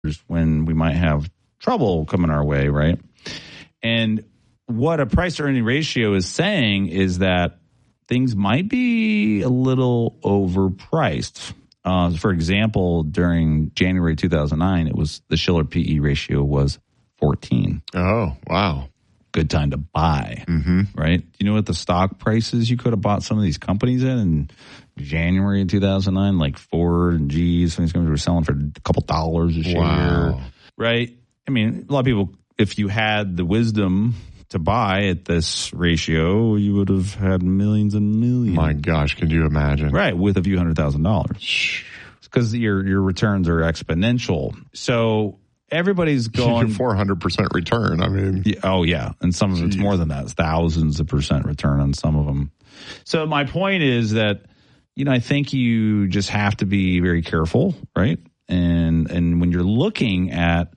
when we might have trouble coming our way, right? And what a price-to-earning ratio is saying is that things might be a little overpriced. For example, during January 2009, it was the Shiller PE ratio was 14. Oh, wow. Good time to buy, right? You know what the stock prices you could have bought some of these companies in January of 2009, like Ford and GE, some of these companies were selling for a couple dollars a share, right? I mean, a lot of people, if you had the wisdom to buy at this ratio, you would have had millions and millions. My gosh, can you imagine? Right, with a few $100,000. Because your returns are exponential. So everybody's going 400% return. I mean, yeah, and some of it's more than that. It's thousands of percent return on some of them. So my point is that I think you just have to be very careful, right? And when you're looking at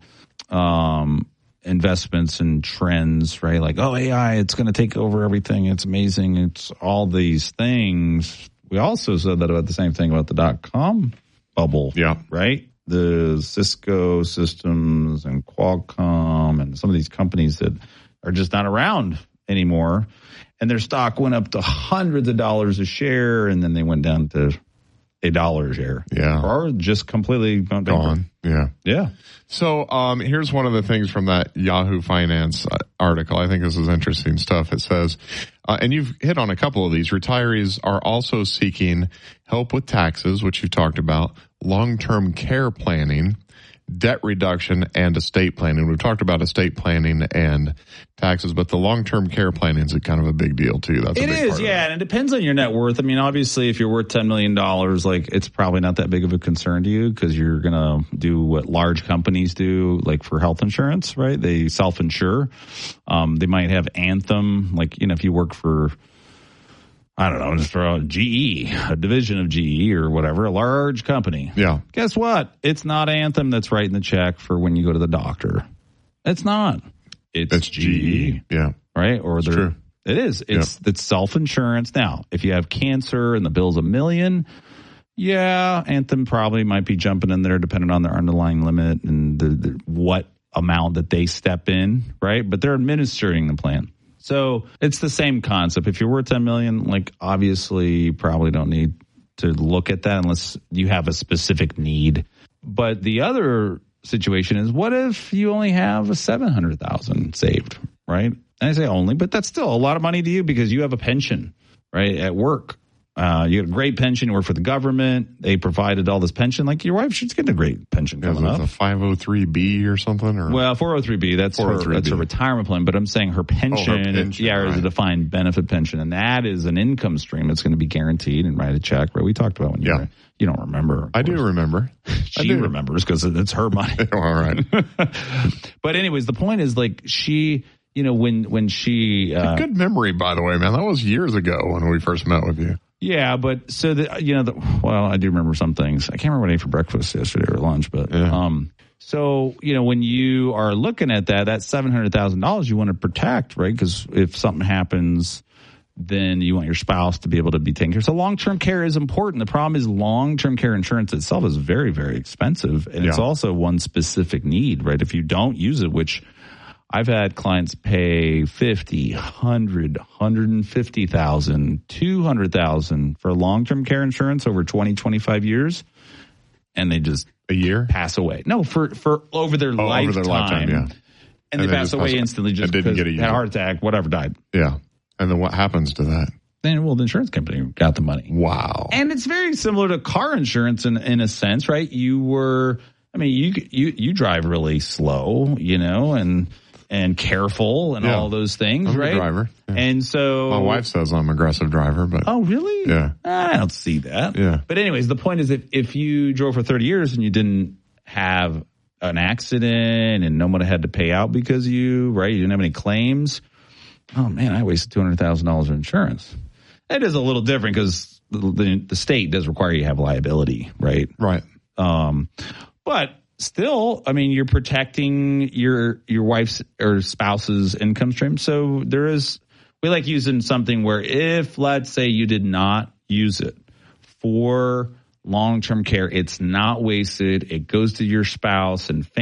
investments and trends, right? Like, AI, it's going to take over everything. It's amazing. It's all these things. We also said that about the same thing about the .com bubble, right? The Cisco Systems and Qualcomm and some of these companies that are just not around anymore. And their stock went up to hundreds of dollars a share, and then they went down to $1 a share. Yeah. Or just completely gone. Yeah. Yeah. So here's one of the things from that Yahoo Finance article. I think this is interesting stuff. It says, and you've hit on a couple of these, retirees are also seeking help with taxes, which you talked about, long-term care planning, debt reduction, and estate planning. We've talked about estate planning and taxes, but the long-term care planning is kind of a big deal too. That's it is, yeah, and it depends on your net worth. I mean, obviously, if you're worth $10 million, like it's probably not that big of a concern to you because you're going to do what large companies do, like for health insurance, right? They self-insure. They might have Anthem, like if you work for, I don't know, just for GE, a division of GE or whatever, a large company. Yeah. Guess what? It's not Anthem that's writing the check for when you go to the doctor. It's not. It's GE. Yeah. Right? Or it's true. It is. It's self-insurance. Now, if you have cancer and the bill's $1 million, Anthem probably might be jumping in there depending on their underlying limit and the what amount that they step in, right? But they're administering the plan. So it's the same concept. If you're worth $10 million, like obviously you probably don't need to look at that unless you have a specific need. But the other situation is, what if you only have $700,000 saved, right? And I say only, but that's still a lot of money to you because you have a pension, right, at work. You get a great pension. You work for the government. They provided all this pension. Like your wife, she's getting a great pension coming up. A 503B or something? Or? Well, 403B, that's her retirement plan. But I'm saying her pension, is a defined benefit pension. And that is an income stream that's going to be guaranteed and write a check, right? We talked about when you don't remember. I do remember. She remembers because it's her money. All right. But anyways, the point is like she... when she... a good memory, by the way, man. That was years ago when we first met with you. Yeah, but so I do remember some things. I can't remember what I ate for breakfast yesterday or lunch, but so when you are looking at that $700,000 you want to protect, right? Because if something happens, then you want your spouse to be able to be taken care of. So long-term care is important. The problem is long-term care insurance itself is very, very expensive, and it's also one specific need, right? If you don't use it, which I've had clients pay $50,000, $100,000, $150,000, $200,000 for long-term care insurance over 20, 25 years, and they just a year pass away. No, for over their lifetime. Over their lifetime, yeah. And they pass away instantly just because they had a heart attack, whatever, died. Yeah. And then what happens to that? Then, the insurance company got the money. Wow. And it's very similar to car insurance in a sense, right? You drive really slow, and careful and all those things, I'm right? a driver. Yeah. And so... My wife says I'm an aggressive driver, but... Oh, really? Yeah. I don't see that. Yeah. But anyways, the point is if you drove for 30 years and you didn't have an accident and no one had to pay out because you didn't have any claims, oh, man, I wasted $200,000 in insurance. It is a little different because the state does require you to have liability, right? Right. But... still, you're protecting your wife's or spouse's income stream. So we like using something where if, let's say, you did not use it for long-term care. It's not wasted. It goes to your spouse and family.